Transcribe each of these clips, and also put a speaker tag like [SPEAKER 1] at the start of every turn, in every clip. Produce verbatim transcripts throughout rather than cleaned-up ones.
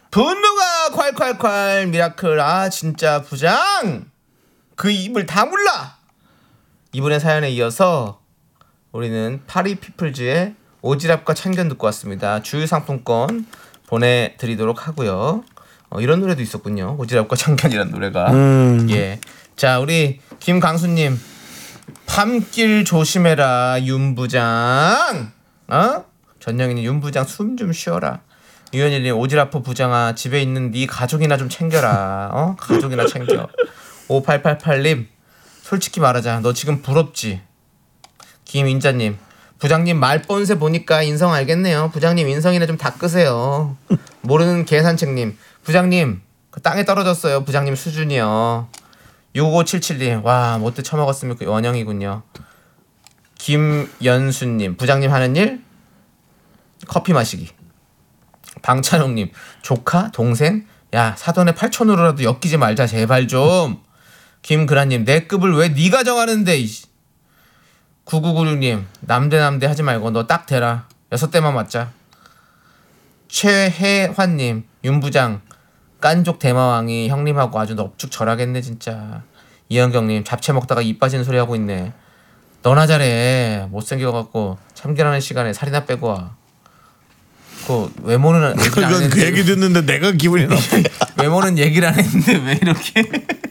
[SPEAKER 1] 분노가 콸콸콸 미라클. 아 진짜 부장 그 입을 다물라. 이번의 사연에 이어서 우리는 파리피플즈의 오지랖과 참견 듣고 왔습니다. 주유상품권 보내드리도록 하고요. 어, 이런 노래도 있었군요. 오지랖과 참견이라는 노래가.
[SPEAKER 2] 음.
[SPEAKER 1] 예. 자 우리 김강수님 밤길 조심해라 윤부장. 어? 전영희님 윤부장 숨 좀 쉬어라. 유현일님 오지랖 부장아 집에 있는 네 가족이나 좀 챙겨라. 어? 가족이나 챙겨. 오팔팔팔님 솔직히 말하자 너 지금 부럽지. 김인자님 부장님 말본새 보니까 인성 알겠네요. 부장님 인성이나 좀 닦으세요. 모르는 계산책님 부장님 그 땅에 떨어졌어요. 부장님 수준이요. 육오칠칠님 와 못돼 처먹었으면 그 원형이군요. 김연수님 부장님 하는 일 커피 마시기. 방찬홍님 조카 동생 야 사돈의 팔촌으로라도 엮이지 말자 제발 좀. 김그라님 내 급을 왜 네가 정하는데. 구구구육님 남대 남대 하지 말고 너 딱 대라. 여섯 대만 맞자. 최혜환님 윤부장 깐족 대마왕이 형님하고 아주 넙죽절하겠네 진짜. 이현경님 잡채 먹다가 입 빠지는 소리 하고 있네. 너나 잘해. 못생겨갖고 참견하는 시간에 살이나 빼고 와. 그 외모는 얘기를 안 했는데
[SPEAKER 2] 그 얘기 듣는데 내가 기분이 나쁘냐.
[SPEAKER 1] 외모는 얘기를 안 했는데 왜 이렇게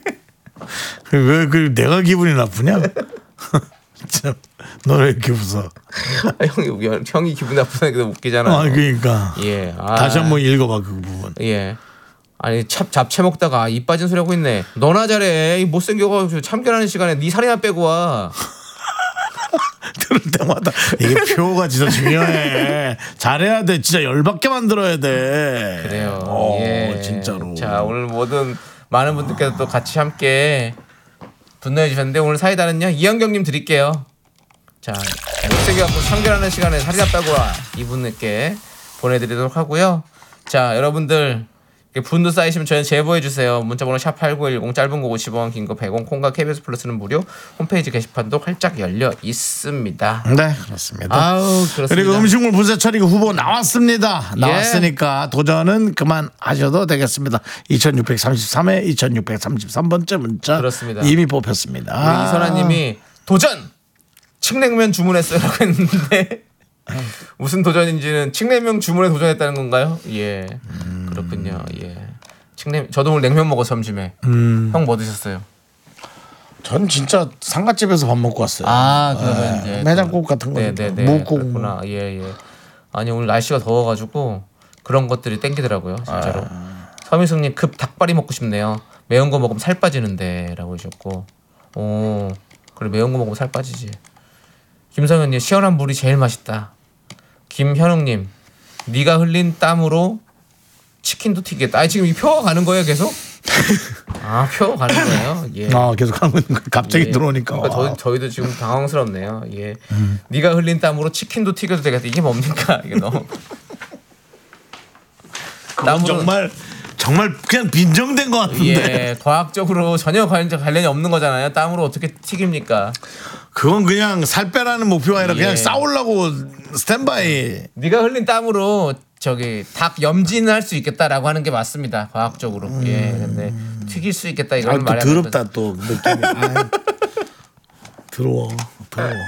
[SPEAKER 2] 왜 그 내가 기분이 나쁘냐. 참 너 왜 이렇게 웃어.
[SPEAKER 1] 아, 형이 형이 기분 나쁘다니까 웃기잖아.
[SPEAKER 2] 아 그러니까
[SPEAKER 1] 예. 아.
[SPEAKER 2] 다시 한번 읽어봐 그 부분.
[SPEAKER 1] 예. 아니 찹 잡채 먹다가 입 빠진 소리 하고 있네. 너나 잘해. 못생겨가지고 참견하는 시간에 네 살이나 빼고 와.
[SPEAKER 2] 들을 때마다 이게 표가 진짜 중요해. 잘해야 돼. 진짜 열받게 만들어야 돼.
[SPEAKER 1] 그래요.
[SPEAKER 2] 오,
[SPEAKER 1] 예.
[SPEAKER 2] 진짜로.
[SPEAKER 1] 자 오늘 모든 많은 분들께서 또 같이 함께 분노해 주셨는데 오늘 사이다는요 이현경님 드릴게요. 자 못생겨갖고 참견하는 시간에 살이나 빼고 와 이분께 보내드리도록 하고요. 자 여러분들 분노 쌓이시면 저희는 제보해 주세요. 문자번호 샵팔구일공 짧은 거 오십 원 긴 거 백 원 콩과 케이비에스 플러스는 무료. 홈페이지 게시판도 활짝 열려 있습니다.
[SPEAKER 2] 네 그렇습니다.
[SPEAKER 1] 아우 그렇습니다.
[SPEAKER 2] 그리고 음식물 분쇄 처리 후보 나왔습니다. 나왔으니까 예. 도전은 그만하셔도 되겠습니다. 이천육백삼십삼 회 이천육백삼십삼 번째 문자
[SPEAKER 1] 그렇습니다.
[SPEAKER 2] 이미 뽑혔습니다.
[SPEAKER 1] 우리 이선아님이 도전! 칡냉면 주문했어요 라고 했는데 무슨 도전인지는 칡냉면 주문에 도전했다는 건가요? 예 음. 그렇군요. 예 칡냉 저도 오늘 냉면 먹어 점심에. 음. 형 뭐 드셨어요?
[SPEAKER 2] 전 진짜 상가집에서 밥 먹고 왔어요.
[SPEAKER 1] 아 그러면 이제
[SPEAKER 2] 매장국 같은 거
[SPEAKER 1] 네네네 묵국구나. 예예. 아니 오늘 날씨가 더워가지고 그런 것들이 땡기더라고요 진짜로. 아. 서미숙님 급 닭발이 먹고 싶네요. 매운 거 먹으면 살 빠지는데라고 하셨고. 오 그래 매운 거 먹으면 살 빠지지. 김성현님 시원한 물이 제일 맛있다. 김현웅님 네가 흘린 땀으로 치킨도 튀겠다. 아 지금 이 표가 가는 거예요 계속? 아 표가 가는 거예요. 예.
[SPEAKER 2] 아 계속 가는 거예요. 갑자기
[SPEAKER 1] 예.
[SPEAKER 2] 들어오니까.
[SPEAKER 1] 그러니까 저희, 저희도 지금 당황스럽네요. 예. 음. 네가 흘린 땀으로 치킨도 튀겨도 되겠다. 이게 뭡니까? 이게 너무.
[SPEAKER 2] 땀으로 정말 정말 그냥 빈정된 것 같은데.
[SPEAKER 1] 예. 과학적으로 전혀 관련이 없는 거잖아요. 땀으로 어떻게 튀깁니까?
[SPEAKER 2] 그건 그냥 살 빼라는 목표가 아니라 예. 그냥 싸우려고 스탠바이.
[SPEAKER 1] 네가 흘린 땀으로 저기 닭 염진할 수 있겠다라고 하는 게 맞습니다. 과학적으로. 음. 예. 근데 튀길 수 있겠다 이거는 말이 안
[SPEAKER 2] 더럽다 또 느낌이. 더러워. 더러워.